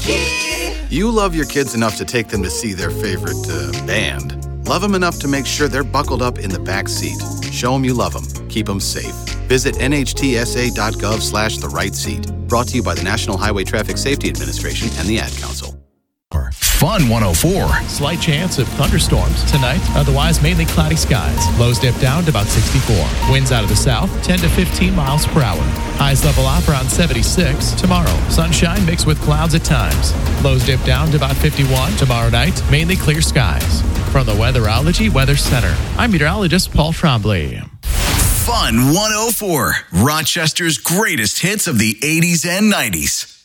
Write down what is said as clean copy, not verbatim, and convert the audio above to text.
You love your kids enough to take them to see their favorite band. Love them enough to make sure they're buckled up in the back seat. Show them you love them. Keep them safe. Visit nhtsa.gov/the right seat. Brought to you by the National Highway Traffic Safety Administration and the Ad Council. Fun 104. Slight chance of thunderstorms tonight. Otherwise, mainly cloudy skies. Lows dip down to about 64. Winds out of the south, 10 to 15 miles per hour. Highs level off around 76. Tomorrow, sunshine mixed with clouds at times. Lows dip down to about 51. Tomorrow night, mainly clear skies. From the Weatherology Weather Center, I'm meteorologist Paul Trombley. Fun 104. Rochester's greatest hits of the 80s and 90s.